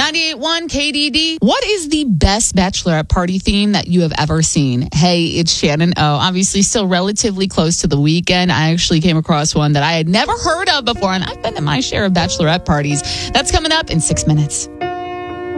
98.1 KDD. What is the best bachelorette party theme that you have ever seen? Hey, it's Shannon O. Obviously, still relatively close to the weekend. I actually came across one that I had never heard of before, and I've been to my share of bachelorette parties. That's coming up in 6 minutes.